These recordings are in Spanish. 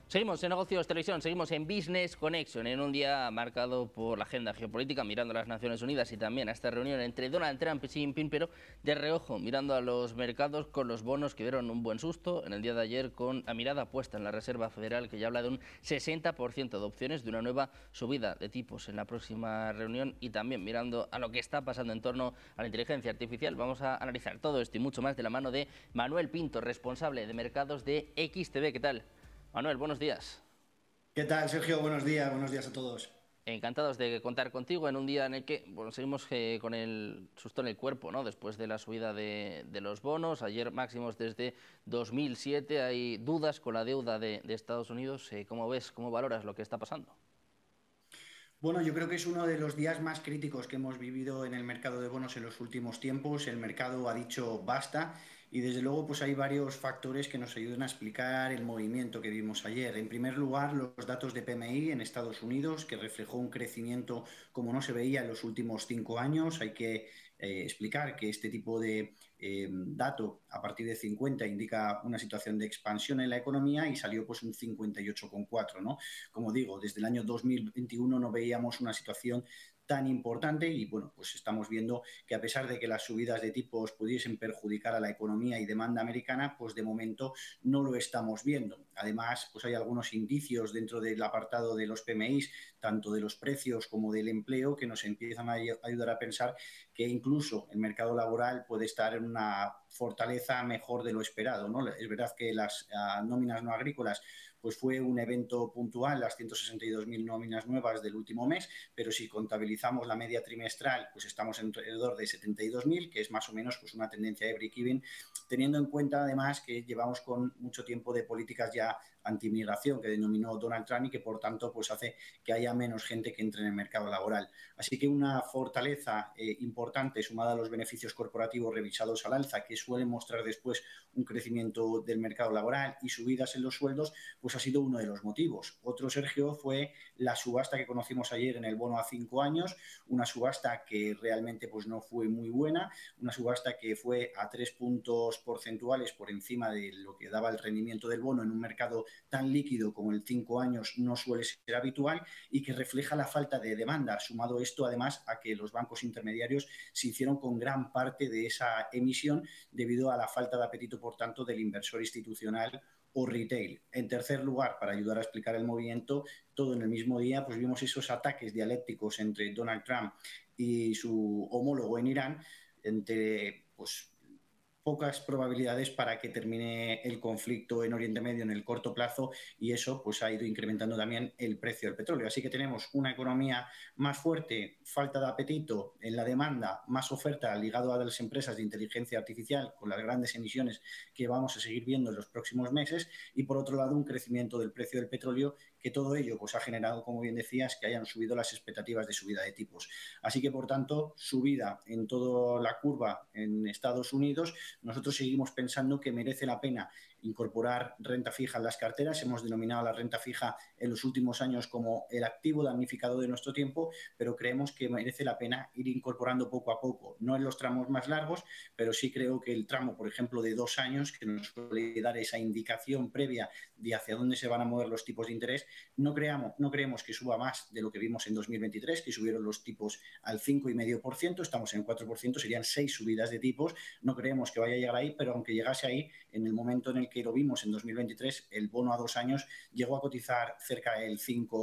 Seguimos en Negocios Televisión, seguimos en Business Connection, en un día marcado por la agenda geopolítica, mirando a las Naciones Unidas y también a esta reunión entre Donald Trump y Xi Jinping, pero de reojo, mirando a los mercados con los bonos que dieron un buen susto en el día de ayer, con la mirada puesta en la Reserva Federal, que ya habla de un 60% de opciones de una nueva subida de tipos en la próxima reunión, y también mirando a lo que está pasando en torno a la inteligencia artificial. Vamos a analizar todo esto y mucho más de la mano de Manuel Pinto, responsable de mercados de XTB. ¿Qué tal? Manuel, buenos días. ¿Qué tal, Sergio? Buenos días a todos. Encantados de contar contigo en un día en el que seguimos con el susto en el cuerpo, ¿no? Después de la subida de los bonos, ayer máximos desde 2007, hay dudas con la deuda de Estados Unidos. ¿Cómo ves, cómo valoras lo que está pasando? Bueno, yo creo que es uno de los días más críticos que hemos vivido en el mercado de bonos en los últimos tiempos. El mercado ha dicho basta y desde luego pues hay varios factores que nos ayudan a explicar el movimiento que vimos ayer. En primer lugar, los datos de PMI en Estados Unidos, que reflejó un crecimiento como no se veía en los últimos 5 años. Hay que explicar que este tipo de dato a partir de 50 indica una situación de expansión en la economía y salió pues un 58,4, ¿no? Como digo, desde el año 2021 no veíamos una situación tan importante y bueno, pues estamos viendo que a pesar de que las subidas de tipos pudiesen perjudicar a la economía y demanda americana, pues de momento no lo estamos viendo. Además, pues hay algunos indicios dentro del apartado de los PMIs, tanto de los precios como del empleo, que nos empiezan a ayudar a pensar que incluso el mercado laboral puede estar en una fortaleza mejor de lo esperado, ¿no? Es verdad que las nóminas no agrícolas pues fue un evento puntual, las 162.000 nóminas nuevas del último mes, pero si contabilizamos la media trimestral, pues estamos alrededor de 72.000, que es más o menos pues una tendencia de break-even, teniendo en cuenta además que llevamos con mucho tiempo de políticas ya anti-inmigración que denominó Donald Trump y que por tanto pues hace que haya menos gente que entre en el mercado laboral. Así que una fortaleza importante sumada a los beneficios corporativos revisados al alza que suelen mostrar después un crecimiento del mercado laboral y subidas en los sueldos, pues ha sido uno de los motivos. Otro, Sergio, fue la subasta que conocimos ayer en el bono a 5 años, una subasta que realmente pues no fue muy buena, una subasta que fue a 3 puntos porcentuales por encima de lo que daba el rendimiento del bono en un mercado tan líquido como el 5 años no suele ser habitual y que refleja la falta de demanda, sumado esto además a que los bancos intermediarios se hicieron con gran parte de esa emisión debido a la falta de apetito, por tanto, del inversor institucional o retail. En tercer lugar, para ayudar a explicar el movimiento, todo en el mismo día, pues vimos esos ataques dialécticos entre Donald Trump y su homólogo en Irán, entre pues pocas probabilidades para que termine el conflicto en Oriente Medio en el corto plazo y eso pues ha ido incrementando también el precio del petróleo. Así que tenemos una economía más fuerte, falta de apetito en la demanda, más oferta ligado a las empresas de inteligencia artificial con las grandes emisiones que vamos a seguir viendo en los próximos meses y por otro lado un crecimiento del precio del petróleo que todo ello pues ha generado, como bien decías, que hayan subido las expectativas de subida de tipos. Así que por tanto, subida en toda la curva en Estados Unidos. Nosotros seguimos pensando que merece la pena incorporar renta fija en las carteras. Hemos denominado la renta fija en los últimos años como el activo damnificado de nuestro tiempo, pero creemos que merece la pena ir incorporando poco a poco, no en los tramos más largos, pero sí creo que el tramo, por ejemplo, de 2 años, que nos suele dar esa indicación previa de hacia dónde se van a mover los tipos de interés, no creemos que suba más de lo que vimos en 2023, que subieron los tipos al 5,5%, estamos en 4%, serían 6 subidas de tipos, no creemos que vaya a llegar ahí, pero aunque llegase ahí, en el momento en el que lo vimos en 2023, el bono a 2 años llegó a cotizar cerca del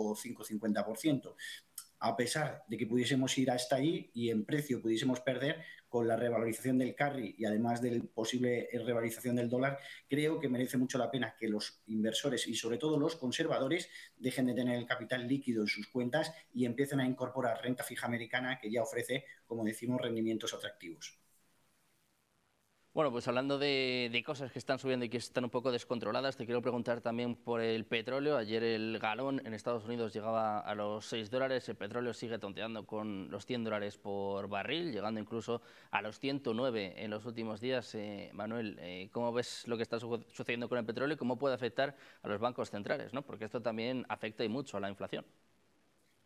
5,50%. A pesar de que pudiésemos ir hasta ahí y en precio pudiésemos perder con la revalorización del carry y además de la posible revalorización del dólar, creo que merece mucho la pena que los inversores y sobre todo los conservadores dejen de tener el capital líquido en sus cuentas y empiecen a incorporar renta fija americana que ya ofrece, como decimos, rendimientos atractivos. Bueno, pues hablando de cosas que están subiendo y que están un poco descontroladas, te quiero preguntar también por el petróleo. Ayer el galón en Estados Unidos llegaba a los $6, el petróleo sigue tonteando con los $100 por barril, llegando incluso a los 109 en los últimos días. Manuel, ¿cómo ves lo que está sucediendo con el petróleo y cómo puede afectar a los bancos centrales, ¿no? Porque esto también afecta y mucho a la inflación.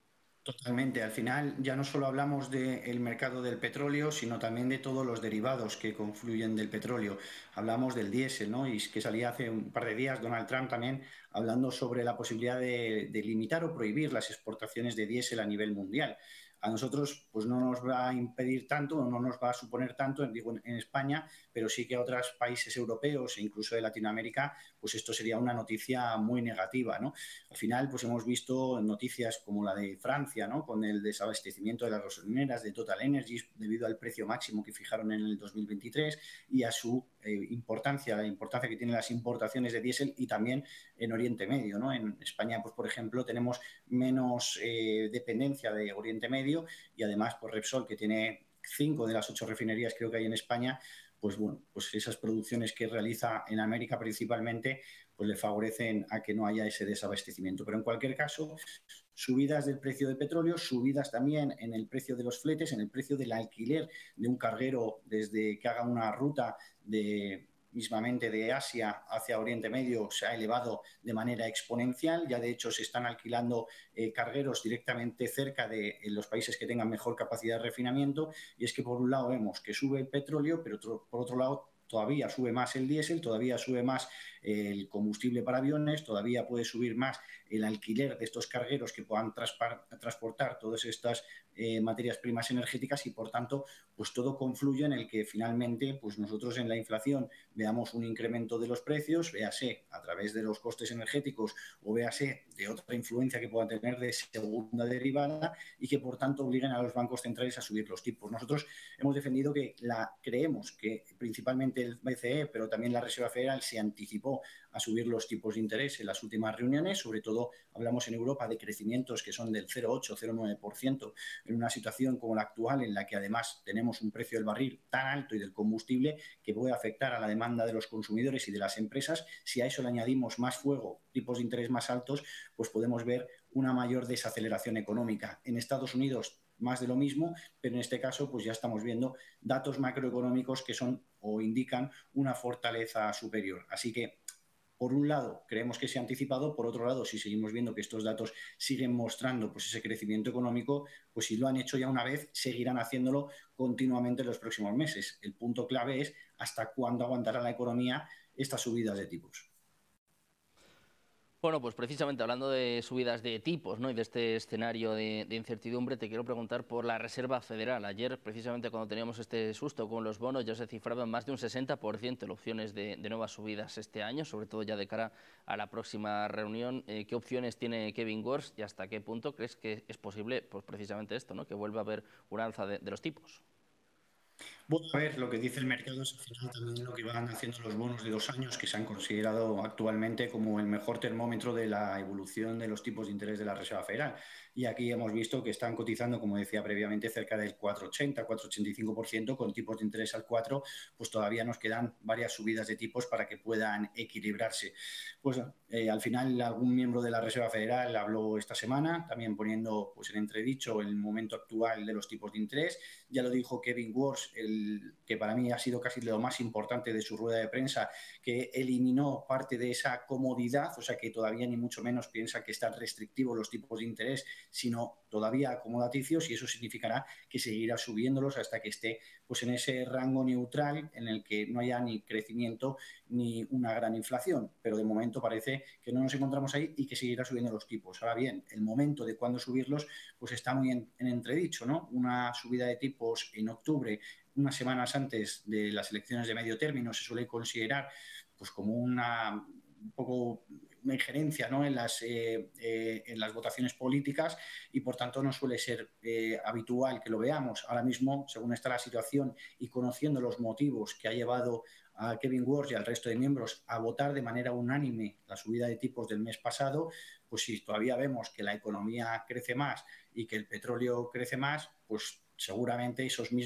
Totalmente. Al final ya no solo hablamos del mercado del petróleo, sino también de todos los derivados que confluyen del petróleo. Hablamos del diésel, ¿no? Y es que salía hace un par de días Donald Trump también hablando sobre la posibilidad de limitar o prohibir las exportaciones de diésel a nivel mundial. A nosotros pues no nos va a impedir tanto, o no nos va a suponer tanto, digo, en España, pero sí que a otros países europeos e incluso de Latinoamérica, pues esto sería una noticia muy negativa, ¿no? Al final, pues hemos visto noticias como la de Francia, ¿no? Con el desabastecimiento de las gasolineras de Total Energies debido al precio máximo que fijaron en el 2023 y a su importancia, la importancia que tienen las importaciones de diésel y también en Oriente Medio, ¿no? En España, pues por ejemplo, tenemos menos dependencia de Oriente Medio y además, pues Repsol, que tiene 5 de las 8 refinerías creo que hay en España, pues bueno, pues esas producciones que realiza en América principalmente, pues le favorecen a que no haya ese desabastecimiento. Pero en cualquier caso, subidas del precio del petróleo, subidas también en el precio de los fletes, en el precio del alquiler de un carguero desde que haga una ruta de mismamente de Asia hacia Oriente Medio se ha elevado de manera exponencial. Ya de hecho se están alquilando cargueros directamente cerca de los países que tengan mejor capacidad de refinamiento. Y es que por un lado vemos que sube el petróleo, pero por otro lado todavía sube más el diésel, todavía sube más el combustible para aviones, todavía puede subir más el alquiler de estos cargueros que puedan transportar todas estas materias primas energéticas y por tanto pues todo confluye en el que finalmente pues nosotros en la inflación veamos un incremento de los precios, véase a través de los costes energéticos o véase de otra influencia que puedan tener de segunda derivada y que por tanto obliguen a los bancos centrales a subir los tipos. Nosotros hemos defendido que creemos que principalmente el BCE, pero también la Reserva Federal se anticipó a subir los tipos de interés en las últimas reuniones, sobre todo hablamos en Europa de crecimientos que son del 0,8, 0,9%, en una situación como la actual en la que además tenemos un precio del barril tan alto y del combustible que puede afectar a la demanda de los consumidores y de las empresas. Si a eso le añadimos más fuego, tipos de interés más altos, pues podemos ver una mayor desaceleración económica. En Estados Unidos más de lo mismo, pero en este caso pues ya estamos viendo datos macroeconómicos que son o indican una fortaleza superior. Así que por un lado, creemos que se ha anticipado, por otro lado, si seguimos viendo que estos datos siguen mostrando pues, ese crecimiento económico, pues si lo han hecho ya una vez, seguirán haciéndolo continuamente en los próximos meses. El punto clave es hasta cuándo aguantará la economía estas subidas de tipos. Bueno, pues precisamente hablando de subidas de tipos, ¿no? Y de este escenario de incertidumbre, te quiero preguntar por la Reserva Federal. Ayer, precisamente cuando teníamos este susto con los bonos, ya se cifraban más de un 60% las opciones de nuevas subidas este año, sobre todo ya de cara a la próxima reunión. ¿Qué opciones tiene Kevin Warsh y hasta qué punto crees que es posible, pues precisamente esto, ¿no? Que vuelva a haber un alza de los tipos? Bueno, a ver, lo que dice el mercado es al final también lo que van haciendo los bonos de 2 años, que se han considerado actualmente como el mejor termómetro de la evolución de los tipos de interés de la Reserva Federal. Y aquí hemos visto que están cotizando, como decía previamente, cerca del 4,80, 4,85%, con tipos de interés al 4, pues todavía nos quedan varias subidas de tipos para que puedan equilibrarse. Pues al final algún miembro de la Reserva Federal habló esta semana, también poniendo pues, en entredicho el momento actual de los tipos de interés. Ya lo dijo Kevin Warsh, que para mí ha sido casi lo más importante de su rueda de prensa, que eliminó parte de esa comodidad, o sea que todavía ni mucho menos piensa que están restrictivos los tipos de interés, sino todavía acomodaticios, y eso significará que seguirá subiéndolos hasta que esté pues, en ese rango neutral en el que no haya ni crecimiento ni una gran inflación. Pero de momento parece que no nos encontramos ahí y que seguirá subiendo los tipos. Ahora bien, el momento de cuándo subirlos pues está muy en entredicho, ¿no? Una subida de tipos en octubre, unas semanas antes de las elecciones de medio término, se suele considerar pues como un poco una injerencia, ¿no? en las votaciones políticas y por tanto no suele ser habitual que lo veamos. Ahora mismo, según está la situación y conociendo los motivos que ha llevado a Kevin Warsh y al resto de miembros a votar de manera unánime la subida de tipos del mes pasado, pues si todavía vemos que la economía crece más y que el petróleo crece más, pues seguramente esos mismos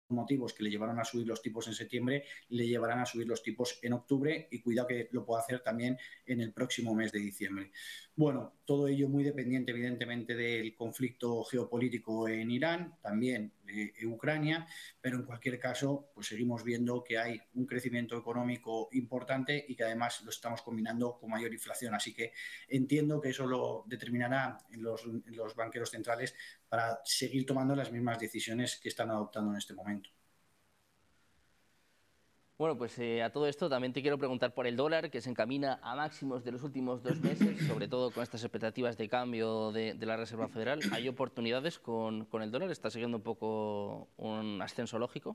motivos que le llevaron a subir los tipos en septiembre le llevarán a subir los tipos en octubre, y cuidado que lo pueda hacer también en el próximo mes de diciembre. Bueno, todo ello muy dependiente evidentemente del conflicto geopolítico en Irán, también de Ucrania, pero en cualquier caso pues seguimos viendo que hay un crecimiento económico importante y que además lo estamos combinando con mayor inflación, así que entiendo que eso lo determinará en los banqueros centrales para seguir tomando las mismas decisiones que están adoptando en este momento. Bueno, pues a todo esto también te quiero preguntar por el dólar, que se encamina a máximos de los últimos 2 meses, sobre todo con estas expectativas de cambio de la Reserva Federal. ¿Hay oportunidades con el dólar? ¿Está siguiendo un poco un ascenso lógico?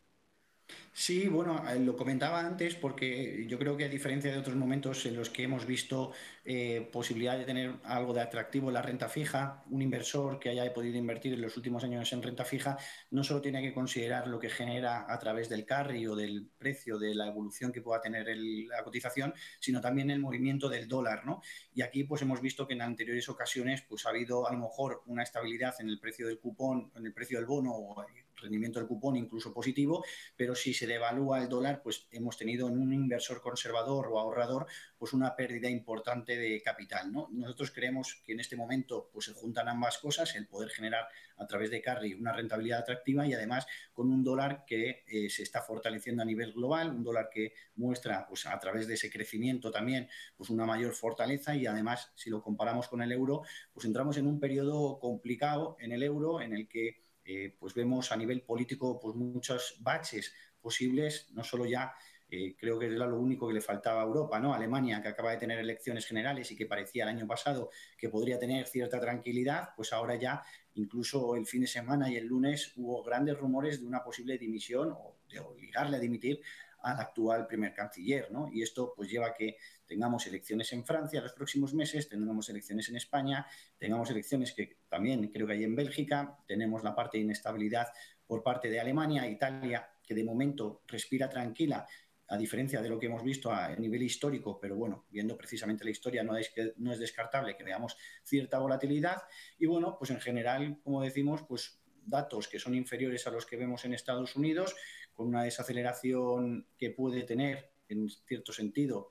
Sí, bueno, lo comentaba antes porque yo creo que a diferencia de otros momentos en los que hemos visto posibilidad de tener algo de atractivo en la renta fija, un inversor que haya podido invertir en los últimos años en renta fija no solo tiene que considerar lo que genera a través del carry o del precio, de la evolución que pueda tener la cotización, sino también el movimiento del dólar, ¿no? Y aquí pues hemos visto que en anteriores ocasiones pues ha habido a lo mejor una estabilidad en el precio del cupón, en el precio del bono o rendimiento del cupón incluso positivo, pero si se devalúa el dólar, pues hemos tenido en un inversor conservador o ahorrador pues una pérdida importante de capital, ¿no? Nosotros creemos que en este momento pues se juntan ambas cosas, el poder generar a través de carry una rentabilidad atractiva y además con un dólar que se está fortaleciendo a nivel global, un dólar que muestra pues a través de ese crecimiento también pues una mayor fortaleza, y además si lo comparamos con el euro pues entramos en un periodo complicado en el euro en el que pues vemos a nivel político pues muchos baches posibles, no solo ya creo que era lo único que le faltaba a Europa, ¿no? Alemania, que acaba de tener elecciones generales y que parecía el año pasado que podría tener cierta tranquilidad, pues ahora ya, incluso el fin de semana y el lunes, hubo grandes rumores de una posible dimisión o de obligarle a dimitir al actual primer canciller, ¿no? Y esto pues lleva a que tengamos elecciones en Francia los próximos meses, tendremos elecciones en España, tengamos elecciones que también creo que hay en Bélgica, tenemos la parte de inestabilidad por parte de Alemania, Italia, que de momento respira tranquila, a diferencia de lo que hemos visto a nivel histórico, pero bueno, viendo precisamente la historia no es descartable que veamos cierta volatilidad. Y bueno, pues en general, como decimos, pues datos que son inferiores a los que vemos en Estados Unidos, con una desaceleración que puede tener, en cierto sentido,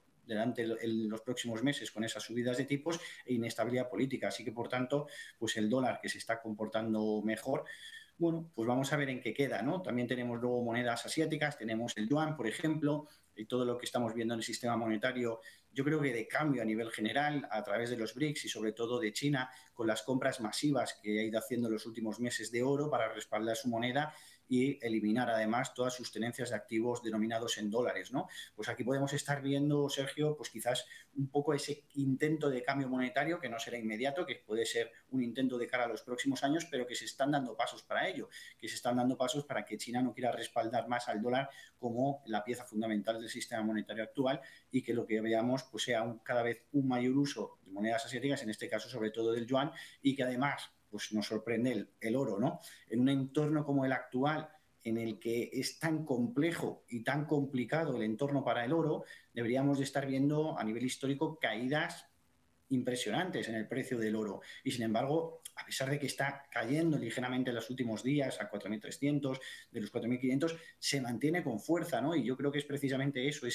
en los próximos meses con esas subidas de tipos e inestabilidad política. Así que, por tanto, pues el dólar, que se está comportando mejor, bueno, pues vamos a ver en qué queda, ¿no? También tenemos luego monedas asiáticas, tenemos el yuan, por ejemplo, y todo lo que estamos viendo en el sistema monetario, yo creo que de cambio a nivel general, a través de los BRICS y sobre todo de China, con las compras masivas que ha ido haciendo en los últimos meses de oro para respaldar su moneda y eliminar además todas sus tenencias de activos denominados en dólares, ¿no? Pues aquí podemos estar viendo, Sergio, pues quizás un poco ese intento de cambio monetario, que no será inmediato, que puede ser un intento de cara a los próximos años, pero que se están dando pasos para ello, que se están dando pasos para que China no quiera respaldar más al dólar como la pieza fundamental del sistema monetario actual, y que lo que veamos pues sea cada vez un mayor uso de monedas asiáticas, en este caso sobre todo del yuan, y que además pues nos sorprende el oro, ¿no? En un entorno como el actual, en el que es tan complejo y tan complicado el entorno para el oro, deberíamos de estar viendo a nivel histórico caídas impresionantes en el precio del oro. Y sin embargo, a pesar de que está cayendo ligeramente en los últimos días a 4.300, de los 4.500, se mantiene con fuerza, ¿no? Y yo creo que es precisamente eso,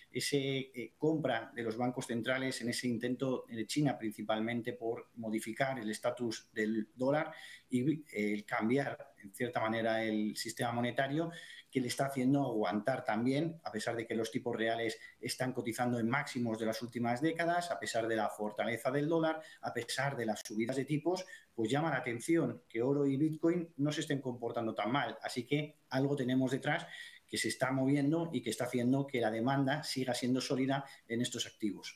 ese compra de los bancos centrales en ese intento de China principalmente por modificar el estatus del dólar y cambiar en cierta manera el sistema monetario, que le está haciendo aguantar también, a pesar de que los tipos reales están cotizando en máximos de las últimas décadas, a pesar de la fortaleza del dólar, a pesar de las subidas de tipos, pues llama la atención que oro y Bitcoin no se estén comportando tan mal. Así que algo tenemos detrás que se está moviendo y que está haciendo que la demanda siga siendo sólida en estos activos.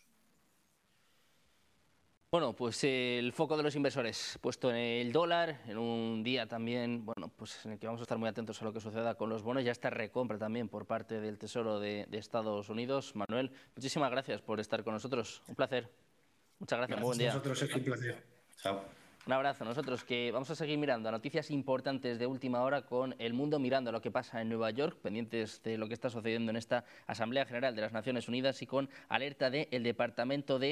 Bueno, pues el foco de los inversores puesto en el dólar, en un día también, bueno, pues en el que vamos a estar muy atentos a lo que suceda con los bonos. Ya está recompra también por parte del Tesoro de Estados Unidos. Manuel, muchísimas gracias por estar con nosotros. Un placer. Muchas gracias. Muy buen día. Gracias a vosotros, Sergio, un placer. Chao. Un abrazo. Nosotros que vamos a seguir mirando a noticias importantes de última hora con El Mundo mirando a lo que pasa en Nueva York, pendientes de lo que está sucediendo en esta Asamblea General de las Naciones Unidas y con alerta del Departamento de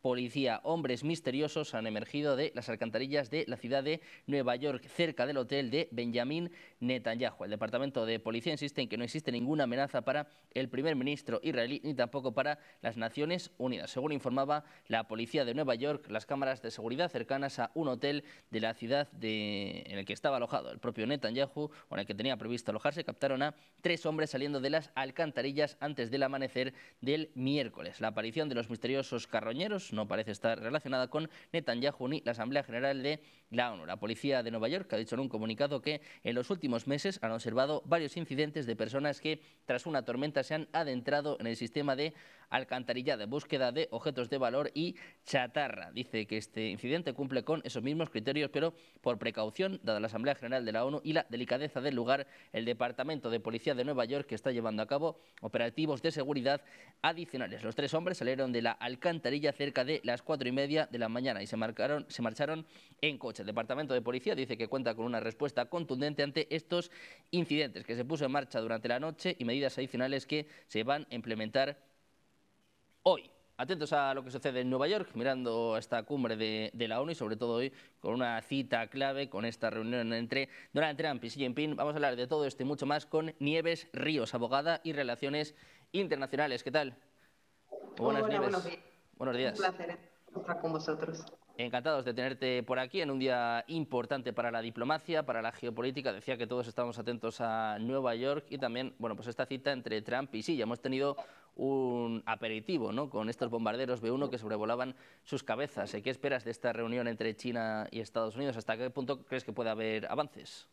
policía. Hombres misteriosos han emergido de las alcantarillas de la ciudad de Nueva York, cerca del hotel de Benjamin Netanyahu. El Departamento de Policía insiste en que no existe ninguna amenaza para el primer ministro israelí ni tampoco para las Naciones Unidas. Según informaba la policía de Nueva York, las cámaras de seguridad cercanas a un hotel de la ciudad en el que estaba alojado el propio Netanyahu, o en el que tenía previsto alojarse, captaron a 3 hombres saliendo de las alcantarillas antes del amanecer del miércoles. La aparición de los misteriosos carroñeros no parece estar relacionada con Netanyahu ni la Asamblea General de la ONU. La policía de Nueva York ha dicho en un comunicado que en los últimos meses han observado varios incidentes de personas que, tras una tormenta, se han adentrado en el sistema de alcantarillado de búsqueda de objetos de valor y chatarra. Dice que este incidente cumple con esos mismos criterios, pero por precaución, dada la Asamblea General de la ONU y la delicadeza del lugar, el Departamento de Policía de Nueva York está llevando a cabo operativos de seguridad adicionales. Los 3 hombres salieron de la alcantarilla cerca de las 4:30 de la mañana y se marcharon en coche. El Departamento de Policía dice que cuenta con una respuesta contundente ante estos incidentes, que se puso en marcha durante la noche, y medidas adicionales que se van a implementar hoy. Atentos a lo que sucede en Nueva York, mirando esta cumbre de la ONU y sobre todo hoy con una cita clave, con esta reunión entre Donald Trump y Xi Jinping. Vamos a hablar de todo esto y mucho más con Nieves Ríos, abogada y Relaciones Internacionales. ¿Qué tal? Buenas, Hola, Nieves. buenos días. Buenos días. Un placer estar con vosotros. Encantados de tenerte por aquí en un día importante para la diplomacia, para la geopolítica. Decía que todos estamos atentos a Nueva York y también, bueno, pues esta cita entre Trump y Xi. Ya hemos tenido un aperitivo, ¿no?, con estos bombarderos B-1 que sobrevolaban sus cabezas. ¿Qué esperas de esta reunión entre China y Estados Unidos? ¿Hasta qué punto crees que puede haber avances?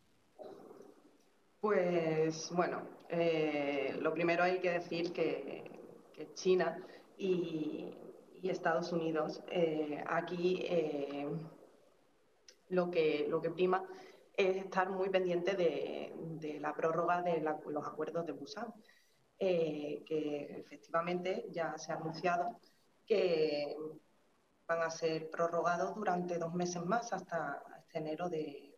Pues bueno, lo primero hay que decir que China y Estados Unidos, aquí lo que prima es estar muy pendiente de la prórroga de los acuerdos de Busan, que efectivamente ya se ha anunciado que van a ser prorrogados durante 2 meses más, hasta enero de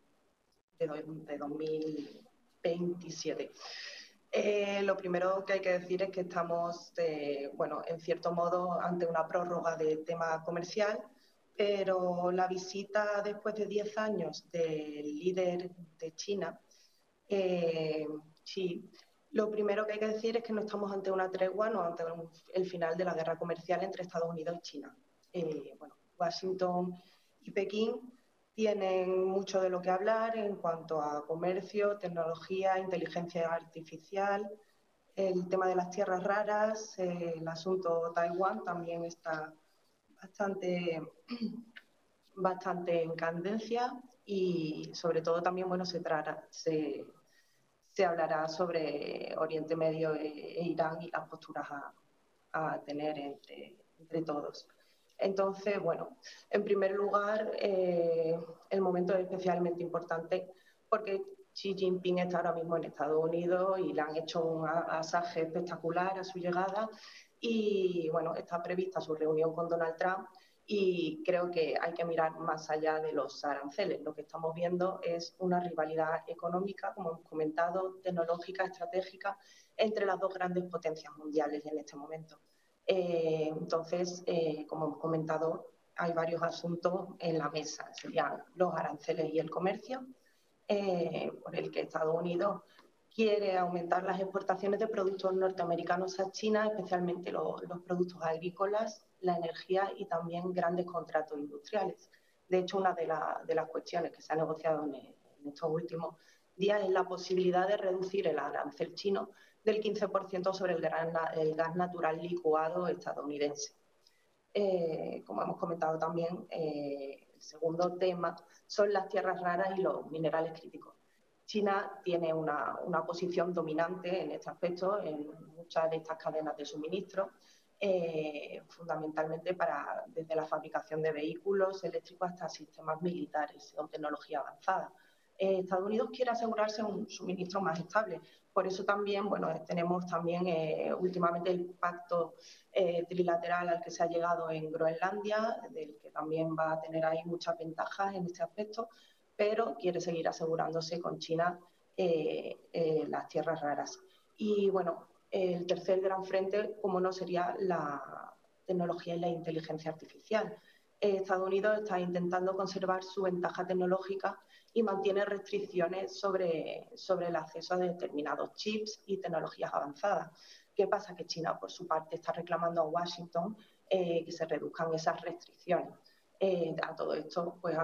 2027. Lo primero que hay que decir es que estamos, bueno, en cierto modo, ante una prórroga de tema comercial, pero la visita después de 10 años del líder de China, Xi, lo primero que hay que decir es que no estamos ante una tregua, no ante el final de la guerra comercial entre Estados Unidos y China. Bueno, Washington y Pekín tienen mucho de lo que hablar en cuanto a comercio, tecnología, inteligencia artificial, el tema de las tierras raras, el asunto Taiwán también está bastante en candencia, y sobre todo también, bueno, se hablará sobre Oriente Medio e Irán y las posturas a tener entre todos. Entonces, bueno, en primer lugar, el momento es especialmente importante porque Xi Jinping está ahora mismo en Estados Unidos y le han hecho un asaje espectacular a su llegada, y bueno, está prevista su reunión con Donald Trump, y creo que hay que mirar más allá de los aranceles. Lo que estamos viendo es una rivalidad económica, como hemos comentado, tecnológica, estratégica, entre las 2 grandes potencias mundiales en este momento. Entonces, como hemos comentado, hay varios asuntos en la mesa. Serían los aranceles y el comercio, por el que Estados Unidos quiere aumentar las exportaciones de productos norteamericanos a China, especialmente los productos agrícolas, la energía y también grandes contratos industriales. De hecho, una de las cuestiones que se ha negociado en estos últimos días es la posibilidad de reducir el arancel chino del 15% sobre el gas natural licuado estadounidense. Como hemos comentado también, el segundo tema son las tierras raras y los minerales críticos. China tiene una posición dominante en este aspecto, en muchas de estas cadenas de suministro, fundamentalmente desde la fabricación de vehículos eléctricos hasta sistemas militares o tecnología avanzada. Estados Unidos quiere asegurarse un suministro más estable. Por eso también, bueno, tenemos también últimamente el pacto trilateral al que se ha llegado en Groenlandia, del que también va a tener ahí muchas ventajas en este aspecto, pero quiere seguir asegurándose con China las tierras raras. Y bueno, el tercer gran frente, como no, sería tecnología y la inteligencia artificial. Estados Unidos está intentando conservar su ventaja tecnológica y mantiene restricciones sobre el acceso a determinados chips y tecnologías avanzadas. ¿Qué pasa? Que China, por su parte, está reclamando a Washington que se reduzcan esas restricciones. A todo esto, pues